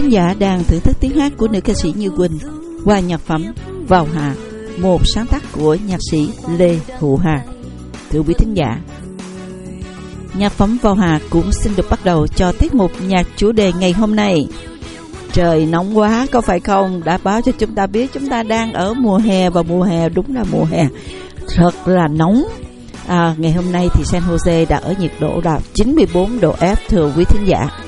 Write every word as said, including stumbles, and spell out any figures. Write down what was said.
thính giả đang thưởng thức tiếng hát của nữ ca sĩ Như Quỳnh qua nhạc phẩm Vào Hạ, một sáng tác của nhạc sĩ Lê Hữu Hà. Thưa quý thính giả, nhạc phẩm Vào Hạ cũng xin được bắt đầu cho tiết mục nhạc chủ đề ngày hôm nay. Trời nóng quá có phải không? Đã báo cho chúng ta biết chúng ta đang ở mùa hè, và mùa hè đúng là mùa hè thật là nóng. À, ngày hôm nay thì San Jose đã ở nhiệt độ đạt chín mươi bốn độ F, thưa quý thính giả.